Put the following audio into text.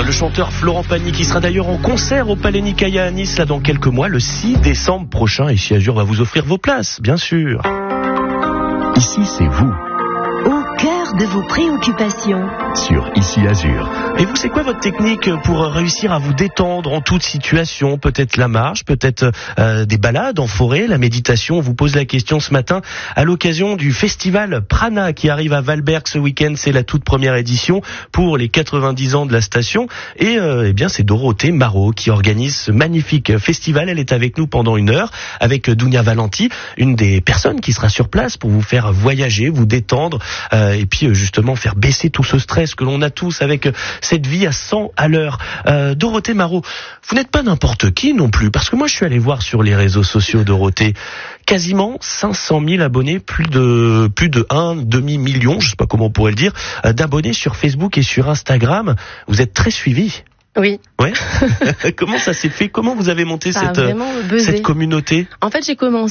le chanteur Florent Pagny qui sera d'ailleurs en concert au Palais Nicaïa à Nice là dans quelques mois, le 6 décembre prochain. Ici Azur va vous offrir vos places, bien sûr. Ici, c'est vous. Au cœur de vos préoccupations. Sur Ici Azur. Et vous, c'est quoi votre technique pour réussir à vous détendre en toute situation? Peut-être la marche, peut-être des balades en forêt, la méditation. On vous pose la question ce matin à l'occasion du festival Prana qui arrive à Valberg ce week-end. C'est la toute première édition pour les 90 ans de la station. Et eh bien, c'est Dorothée Marot qui organise ce magnifique festival. Elle est avec nous pendant 1 heure avec Dounia Valenti, une des personnes qui sera sur place pour vous faire voyager, vous détendre et puis justement faire baisser tout ce stress que l'on a tous avec cette vie à 100 à l'heure. Dorothée Marot, vous n'êtes pas n'importe qui non plus, parce que moi je suis allé voir sur les réseaux sociaux, Dorothée, quasiment 500 000 abonnés, plus de 1,5 million, je sais pas comment on pourrait le dire, d'abonnés sur Facebook et sur Instagram. Vous êtes très suivi. Oui. Ouais. Comment ça s'est fait? Comment vous avez monté cette communauté? En fait, j'ai commencé